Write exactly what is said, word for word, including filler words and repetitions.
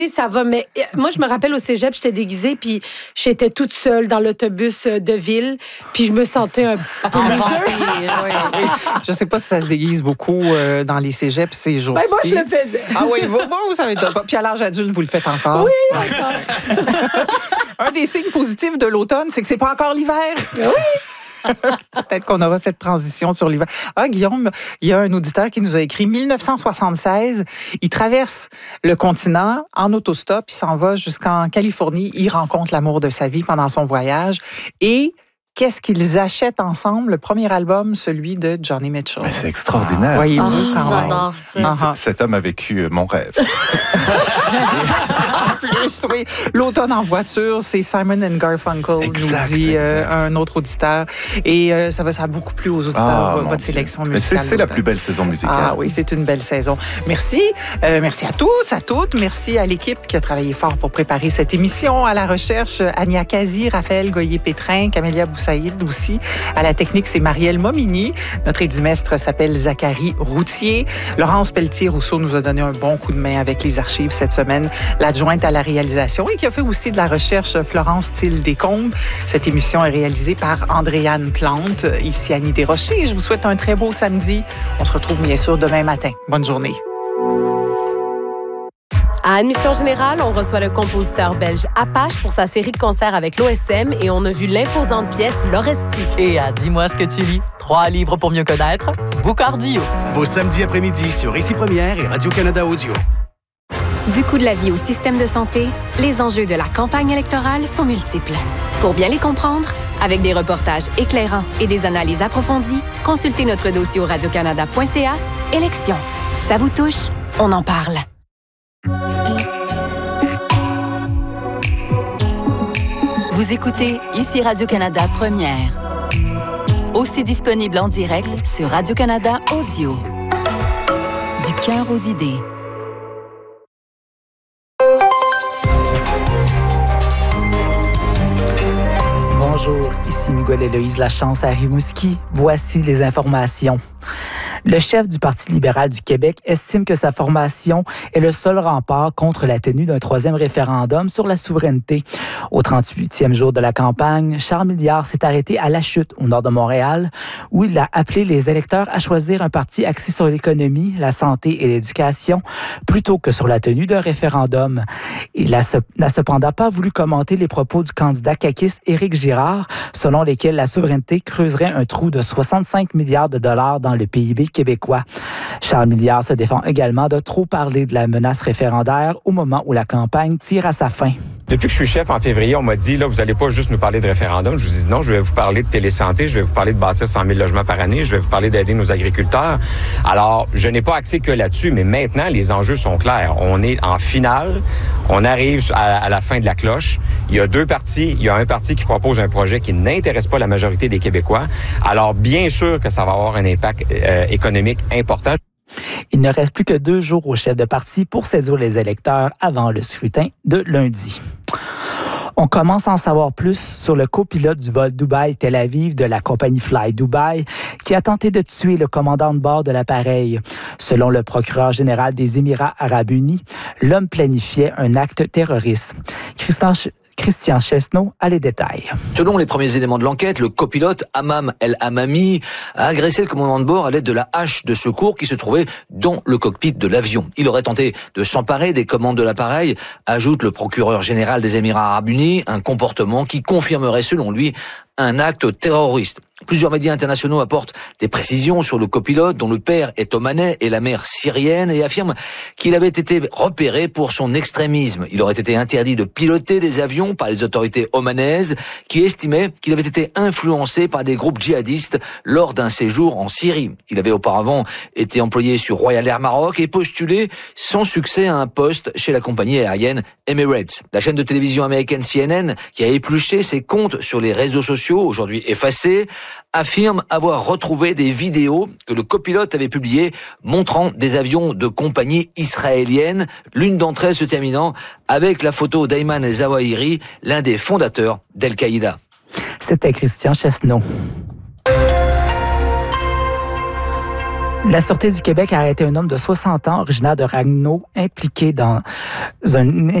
Ça va, mais moi, je me rappelle au cégep, j'étais déguisée, puis j'étais toute seule dans l'autobus de ville, puis je me sentais un petit peu loser. Oui. Je sais pas si ça se déguise beaucoup euh, dans les cégeps ces jours-ci. Ben moi, je le faisais. Ah oui, vous, bon, vous savez pas. Puis à l'âge adulte, vous le faites encore. Oui, encore. Un des signes positifs de l'automne, c'est que c'est pas encore l'hiver. Oui. Peut-être qu'on aura cette transition sur l'hiver. Ah, Guillaume, il y a un auditeur qui nous a écrit dix-neuf cent soixante-seize. Il traverse le continent en autostop. Il s'en va jusqu'en Californie. Il rencontre l'amour de sa vie pendant son voyage. Et qu'est-ce qu'ils achètent ensemble? Le premier album, celui de Johnny Mitchell. Mais c'est extraordinaire. Ah, voyez-vous, oh, quand même. J'adore ça. Uh-huh. Cet homme a vécu mon rêve. En plus, oui. L'automne en voiture, c'est Simon and Garfunkel, exact, nous dit euh, exact. un autre auditeur. Et euh, ça va, ça a beaucoup plu aux auditeurs, Ah, votre mon Dieu. sélection Mais musicale. c'est, c'est la plus belle saison musicale. Ah oui, c'est une belle saison. Merci. Euh, merci à tous, à toutes. Merci à l'équipe qui a travaillé fort pour préparer cette émission. À la recherche, Ania Kazi, Raphaël Goyer-Pétrin, Camélia Boussaïd aussi. À la technique, c'est Marielle Momini. Notre édimestre s'appelle Zachary Routier. Laurence Pelletier-Rousseau nous a donné un bon coup de main avec les archives cette semaine. L'adjointe à la réalisation et qui a fait aussi de la recherche, Florence Thiel-Descombes. Cette émission est réalisée par Andréane Plante. Ici Annie Desrochers. Je vous souhaite un très beau samedi. On se retrouve bien sûr demain matin. Bonne journée. À Admission Générale, on reçoit le compositeur belge Apache pour sa série de concerts avec l'O S M et on a vu l'imposante pièce L'Oresti. Et à Dis-moi ce que tu lis, trois livres pour mieux connaître, Boucardio. Vos samedis après-midi sur Ici Première et Radio-Canada Audio. Du coût de la vie au système de santé, les enjeux de la campagne électorale sont multiples. Pour bien les comprendre, avec des reportages éclairants et des analyses approfondies, consultez notre dossier au radiocanada point c a. Élections. Ça vous touche? On en parle. Vous écoutez Ici Radio-Canada Première. Aussi disponible en direct sur Radio-Canada Audio. Du cœur aux idées. Bonjour, ici Miguel Héloïse Lachance à Rimouski. Voici les informations. Le chef du Parti libéral du Québec estime que sa formation est le seul rempart contre la tenue d'un troisième référendum sur la souveraineté. Au trente-huitième jour de la campagne, Charles Milliard s'est arrêté à La Chute, au nord de Montréal, où il a appelé les électeurs à choisir un parti axé sur l'économie, la santé et l'éducation, plutôt que sur la tenue d'un référendum. Il n'a cependant pas voulu commenter les propos du candidat caquiste Éric Girard, selon lesquels la souveraineté creuserait un trou de soixante-cinq milliards de dollars dans le P I B québécois. Charles Milliard se défend également de trop parler de la menace référendaire au moment où la campagne tire à sa fin. Depuis que je suis chef en février, on m'a dit, là, vous n'allez pas juste nous parler de référendum. Je vous dis non, je vais vous parler de télésanté, je vais vous parler de bâtir cent mille logements par année, je vais vous parler d'aider nos agriculteurs. Alors, je n'ai pas axé que là-dessus, mais maintenant, les enjeux sont clairs. On est en finale, on arrive à, à la fin de la cloche. Il y a deux partis, il y a un parti qui propose un projet qui n'intéresse pas la majorité des Québécois. Alors, bien sûr que ça va avoir un impact euh, économique important. Il ne reste plus que deux jours au chef de parti pour séduire les électeurs avant le scrutin de lundi. On commence à en savoir plus sur le copilote du vol Dubaï-Tel Aviv de la compagnie Fly Dubai qui a tenté de tuer le commandant de bord de l'appareil. Selon le procureur général des Émirats arabes unis, l'homme planifiait un acte terroriste. Christian Christian Chesneau a les détails. Selon les premiers éléments de l'enquête, le copilote Hammam El Hammami a agressé le commandant de bord à l'aide de la hache de secours qui se trouvait dans le cockpit de l'avion. Il aurait tenté de s'emparer des commandes de l'appareil, ajoute le procureur général des Émirats arabes unis, un comportement qui confirmerait selon lui un acte terroriste. Plusieurs médias internationaux apportent des précisions sur le copilote dont le père est omanais et la mère syrienne et affirment qu'il avait été repéré pour son extrémisme. Il aurait été interdit de piloter des avions par les autorités omanaises qui estimaient qu'il avait été influencé par des groupes djihadistes lors d'un séjour en Syrie. Il avait auparavant été employé sur Royal Air Maroc et postulé sans succès à un poste chez la compagnie aérienne Emirates. La chaîne de télévision américaine C N N, qui a épluché ses comptes sur les réseaux sociaux, aujourd'hui effacés, affirme avoir retrouvé des vidéos que le copilote avait publiées montrant des avions de compagnie israélienne, l'une d'entre elles se terminant avec la photo d'Ayman Zawahiri, l'un des fondateurs d'Al-Qaïda. C'était Christian Chesneau. La Sûreté du Québec a arrêté un homme de soixante ans, originaire de Ragno, impliqué dans un